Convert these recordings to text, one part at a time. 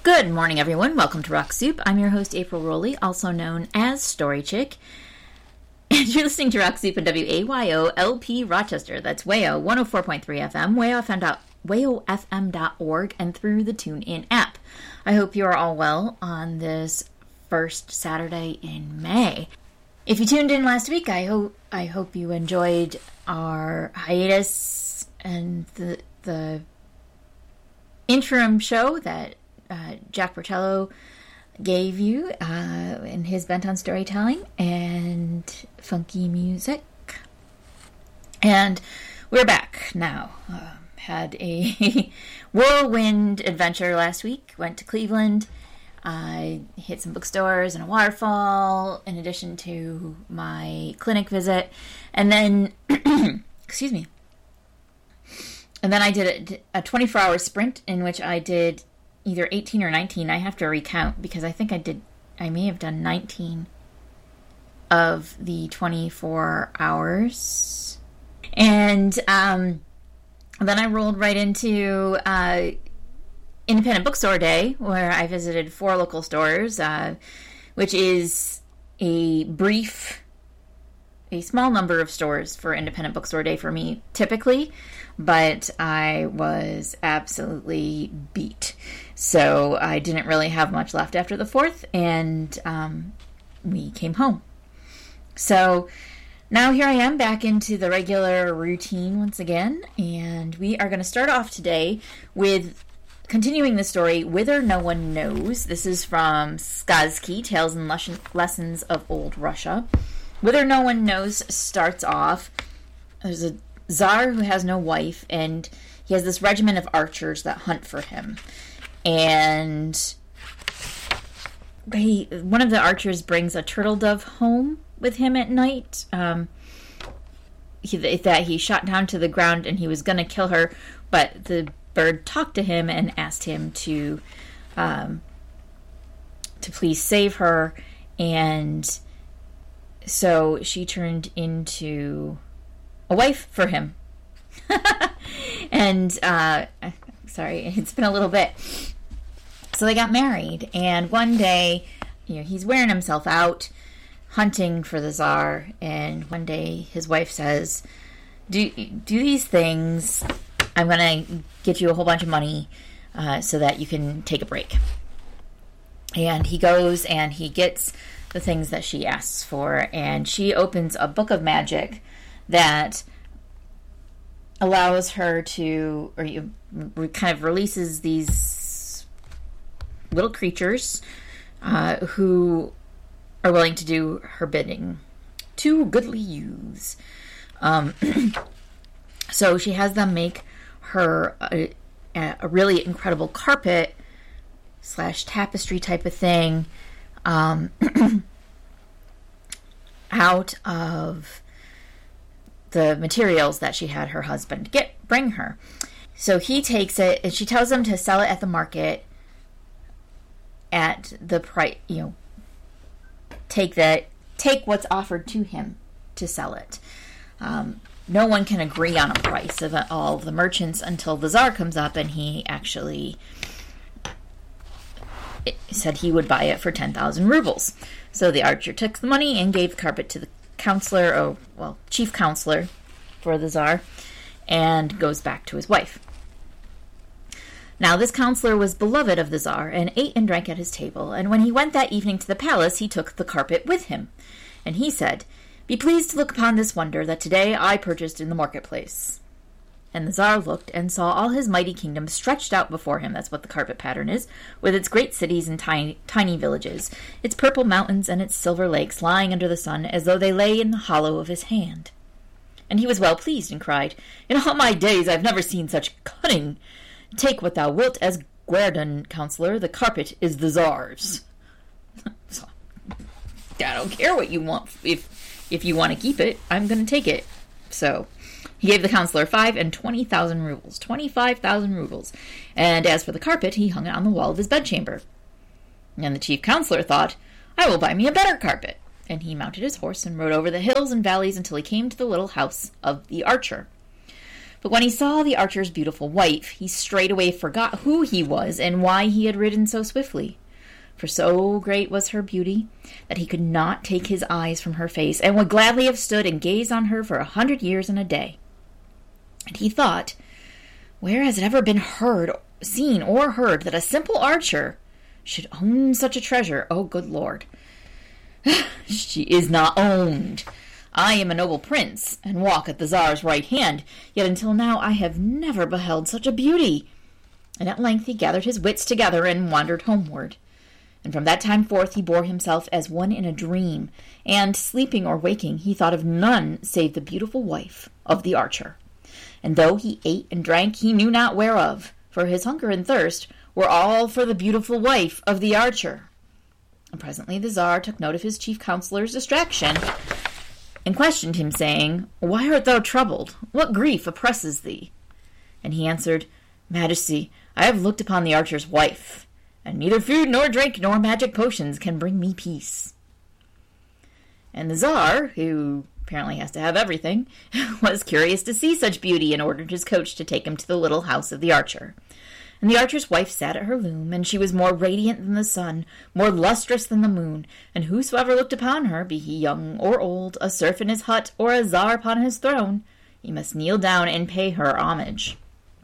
Good morning, everyone. Welcome to Rock Soup. I'm your host, April Rowley, also known as Story Chick. And you're listening to Rock Soup on WAYO LP Rochester. That's WAYO 104.3 FM, WAYOFM.org, and through the TuneIn app. I hope you are all well on this first Saturday in May. If you tuned in last week, I hope you enjoyed our hiatus and the interim show that Jack Bertello gave you in his bent on storytelling and funky music. And we're back now. Had a whirlwind adventure last week. Went to Cleveland. I hit some bookstores and a waterfall in addition to my clinic visit. And then, excuse me. And then I did a 24-hour sprint in which I did either 18 or 19. I have to recount because I think I may have done 19 of the 24 hours. And then I rolled right into Independent Bookstore Day, where I visited 4 local stores, which is a small number of stores for Independent Bookstore Day for me, typically, but I was absolutely beat. So I didn't really have much left after the 4th, and we came home. So now here I am back into the regular routine once again, and we are going to start off today with continuing the story, Whither No One Knows. This is from Skazki, Tales and Lessons of Old Russia. Whither No One Knows starts off, there's a Tsar who has no wife, and he has this regiment of archers that hunt for him. And one of the archers brings a turtle dove home with him at night that he shot down to the ground, and he was going to kill her, but the bird talked to him and asked him to please save her, and so she turned into a wife for him. And sorry, it's been a little bit. So they got married, and one day, he's wearing himself out hunting for the Tsar, and one day his wife says, do these things, I'm going to get you a whole bunch of money so that you can take a break. And he goes and he gets the things that she asks for, and she opens a book of magic that allows her to, kind of releases these little creatures who are willing to do her bidding. 2 goodly youths. So she has them make her a really incredible carpet / tapestry type of thing out of the materials that she had her husband bring her. So he takes it, and she tells him to sell it at the market at the price, take what's offered to him to sell it. No one can agree on a price of all of the merchants until the Tsar comes up, and he actually said he would buy it for 10,000 rubles. So the archer took the money and gave the carpet to the chief counselor for the Tsar, and goes back to his wife. Now this counselor was beloved of the Tsar, and ate and drank at his table, and when he went that evening to the palace, he took the carpet with him. And he said, "Be pleased to look upon this wonder that today I purchased in the marketplace." And the Tsar looked and saw all his mighty kingdom stretched out before him. That's what the carpet pattern is, with its great cities and tiny villages, its purple mountains and its silver lakes lying under the sun as though they lay in the hollow of his hand. And he was well pleased, and cried, "In all my days I've never seen such cunning. Take what thou wilt as guerdon, counselor. The carpet is the Tsar's." So, I don't care what you want. If you want to keep it, I'm going to take it. So he gave the counselor 20,000 rubles, 25,000 rubles. And as for the carpet, he hung it on the wall of his bedchamber. And the chief counselor thought, "I will buy me a better carpet." And he mounted his horse and rode over the hills and valleys until he came to the little house of the archer. But when he saw the archer's beautiful wife, he straightway forgot who he was and why he had ridden so swiftly. For so great was her beauty that he could not take his eyes from her face, and would gladly have stood and gazed on her for 100 years and a day. And he thought, where has it ever been seen or heard that a simple archer should own such a treasure? Oh, good Lord. She is not owned. I am a noble prince, and walk at the Tsar's right hand, yet until now I have never beheld such a beauty. And at length he gathered his wits together and wandered homeward. And from that time forth he bore himself as one in a dream, and, sleeping or waking, he thought of none save the beautiful wife of the archer. And though he ate and drank, he knew not whereof, for his hunger and thirst were all for the beautiful wife of the archer. And presently the Tsar took note of his chief counselor's distraction, and questioned him, saying, Why art thou troubled? What grief oppresses thee? And he answered, Majesty, I have looked upon the archer's wife, and neither food nor drink nor magic potions can bring me peace. And the Tsar, who apparently has to have everything, was curious to see such beauty, and ordered his coach to take him to the little house of the archer. And the archer's wife sat at her loom, and she was more radiant than the sun, more lustrous than the moon, and whosoever looked upon her, be he young or old, a serf in his hut, or a Tsar upon his throne, he must kneel down and pay her homage.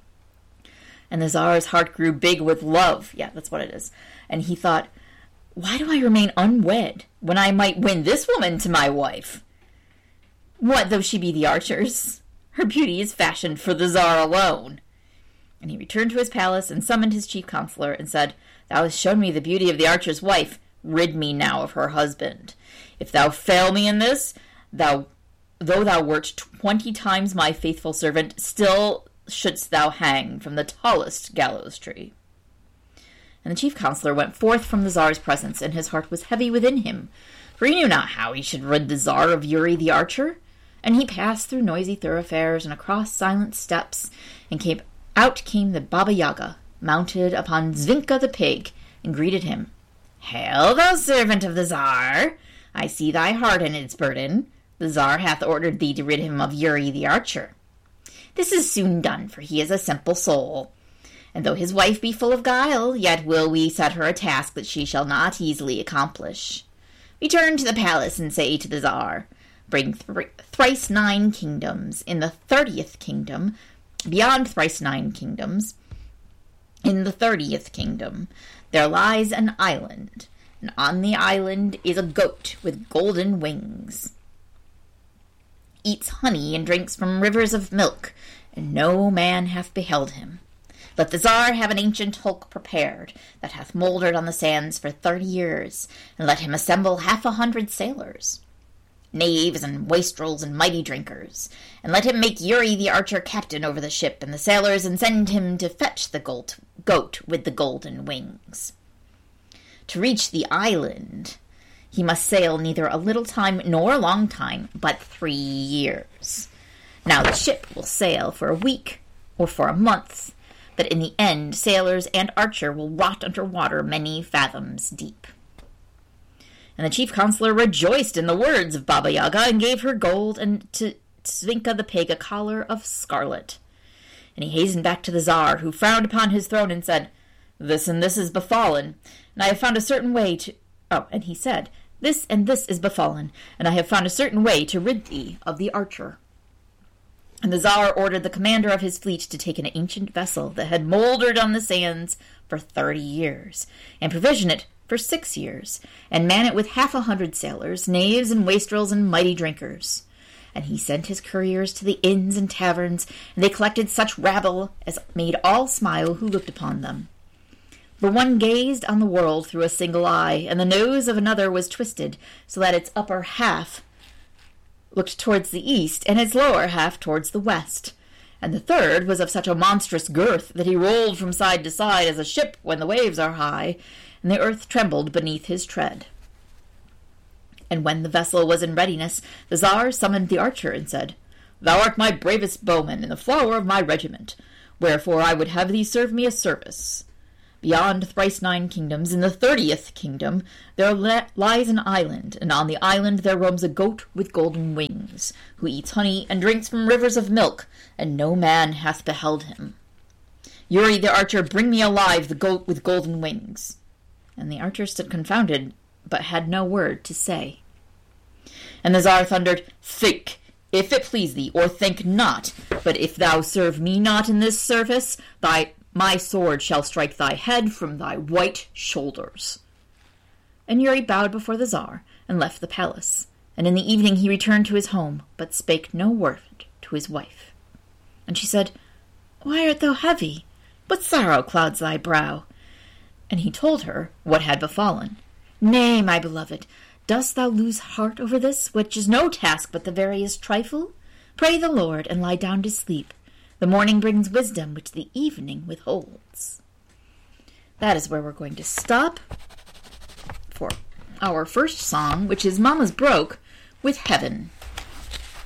And the Tsar's heart grew big with love. Yeah, that's what it is. And he thought, why do I remain unwed, when I might win this woman to my wife? What though she be the archer's? Her beauty is fashioned for the Tsar alone. And he returned to his palace, and summoned his chief counselor, and said, Thou hast shown me the beauty of the archer's wife. Rid me now of her husband. If thou fail me in this, though thou wert 20 times my faithful servant, still shouldst thou hang from the tallest gallows tree. And the chief counselor went forth from the Tsar's presence, and his heart was heavy within him, for he knew not how he should rid the Tsar of Yuri the archer. And he passed through noisy thoroughfares, and across silent steppes, and out came the Baba Yaga, mounted upon Zvinka the pig, and greeted him. Hail, thou servant of the Tsar! I see thy heart in its burden. The Tsar hath ordered thee to rid him of Yuri the archer. This is soon done, for he is a simple soul. And though his wife be full of guile, yet will we set her a task that she shall not easily accomplish. Return to the palace, and say to the Tsar, Bring thrice 9 kingdoms. In the 30th kingdom, beyond thrice 9 kingdoms, in the 30th kingdom, there lies an island, and on the island is a goat with golden wings. Eats honey and drinks from rivers of milk, and no man hath beheld him. Let the Tsar have an ancient hulk prepared, that hath mouldered on the sands for 30 years, and let him assemble 100 sailors, knaves and wastrels and mighty drinkers, and let him make Yuri the archer captain over the ship and the sailors, and send him to fetch the goat with the golden wings. To reach the island, he must sail neither a little time nor a long time, but 3 years. Now the ship will sail for a week or for a month, but in the end sailors and archer will rot under water many fathoms deep. And the chief counselor rejoiced in the words of Baba Yaga, and gave her gold, and to Zvinka the pig a collar of scarlet. And he hastened back to the Tsar, who frowned upon his throne, and said, This and this is befallen, and I have found a certain way to... Oh, and he said, This and this is befallen, and I have found a certain way to rid thee of the archer. And the Tsar ordered the commander of his fleet to take an ancient vessel that had mouldered on the sands for 30 years, and provision it for 6 years, and man it with 100 sailors, knaves and wastrels and mighty drinkers. And he sent his couriers to the inns and taverns, and they collected such rabble as made all smile who looked upon them. For one gazed on the world through a single eye, and the nose of another was twisted, so that its upper half looked towards the east, and its lower half towards the west. And the third was of such a monstrous girth that he rolled from side to side as a ship when the waves are high, and the earth trembled beneath his tread. And when the vessel was in readiness, the Tsar summoned the archer, and said, Thou art my bravest bowman, and the flower of my regiment, wherefore I would have thee serve me a service. Beyond thrice 9 kingdoms, in the 30th kingdom, there lies an island, and on the island there roams a goat with golden wings, who eats honey and drinks from rivers of milk, and no man hath beheld him. Uri the archer, bring me alive the goat with golden wings. And the archer stood confounded, but had no word to say. And the Tsar thundered, Think, if it please thee, or think not, but if thou serve me not in this service, my sword shall strike thy head from thy white shoulders. And Uri bowed before the Tsar, and left the palace. And in the evening he returned to his home, but spake no word to his wife. And she said, Why art thou heavy? What sorrow clouds thy brow? And he told her what had befallen. Nay, my beloved, dost thou lose heart over this, which is no task but the veriest trifle? Pray the Lord, and lie down to sleep. The morning brings wisdom, which the evening withholds. That is where we're going to stop for our first song, which is Mama's Broke with Heaven.